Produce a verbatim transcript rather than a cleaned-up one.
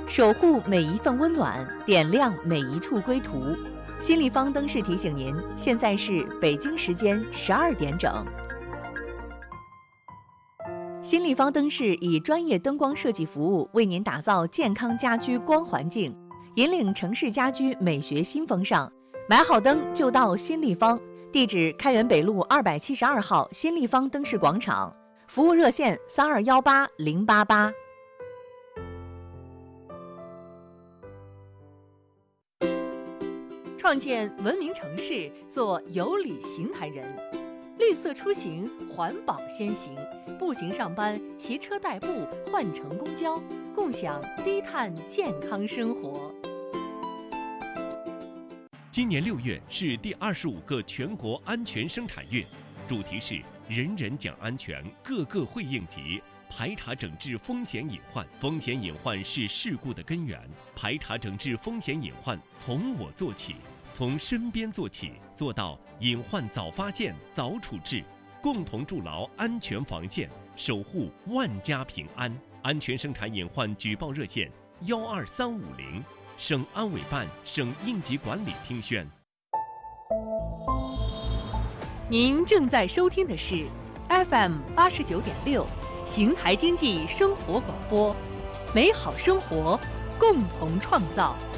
守护每一份温暖，点亮每一处归途。新立方灯饰提醒您，现在是北京时间十二点整。新立方灯饰以专业灯光设计服务，为您打造健康家居光环境，引领城市家居美学新风尚。买好灯就到新立方，地址开元北路二百七十二号新立方灯饰广场，服务热线三二幺八零八八。创建文明城市，做有礼行台人。绿色出行，环保先行。步行上班，骑车代步，换乘公交，共享低碳健康生活。 今年六月是第二十五个全国安全生产月，主题是人人讲安全，个个会应急。排查整治风险隐患，风险隐患是事故的根源。排查整治风险隐患，从我做起，从身边做起，做到隐患早发现、早处置，共同筑牢安全防线，守护万家平安。安全生产隐患举报热线：幺二三五零，省安委办、省应急管理厅宣。 您正在收听的是 F M 八十九点六。邢台经济生活广播，美好生活，共同创造。